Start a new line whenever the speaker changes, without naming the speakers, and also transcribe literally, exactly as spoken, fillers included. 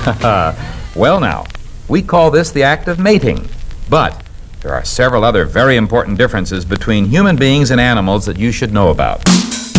Well now, we call this the act of mating, but there are several other very important differences between human beings and animals that you should know about.